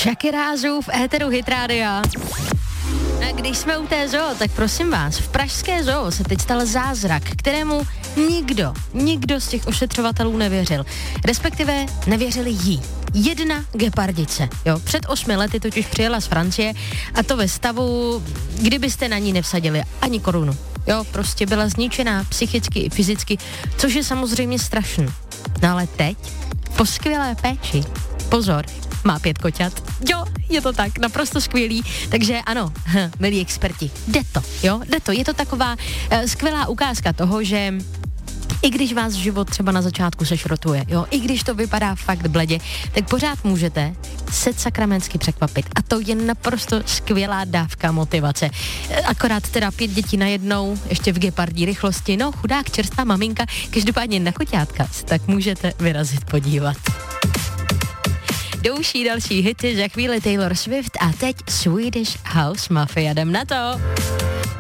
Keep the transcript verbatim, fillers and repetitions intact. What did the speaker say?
Shakira Azu v éteru Hit Rádia. A když jsme u té zoo, tak prosím vás, v pražské zoo se teď stal zázrak, kterému nikdo, nikdo z těch ošetřovatelů nevěřil. Respektive nevěřili jí. Jedna gepardice, jo. Před osmi lety totiž přijela z Francie a to ve stavu, kdybyste na ní nevsadili ani korunu. Jo, prostě byla zničená psychicky i fyzicky, což je samozřejmě strašný. No ale teď, po skvělé péči, pozor, má pět koťat. Jo, je to tak, naprosto skvělý. Takže ano, hm, milí experti, jde to, jo, jde to. Je to taková uh, skvělá ukázka toho, že i když vás život třeba na začátku sešrotuje, jo, i když to vypadá fakt bledě, tak pořád můžete se sakramensky překvapit. A to je naprosto skvělá dávka motivace. Akorát teda pět dětí najednou, ještě v gepardí rychlosti, no chudák čerstvá maminka, každopádně na koťátka, tak můžete vyrazit podívat. Douší další hity, za chvíli Taylor Swift a teď Swedish House Mafia, jdem na to.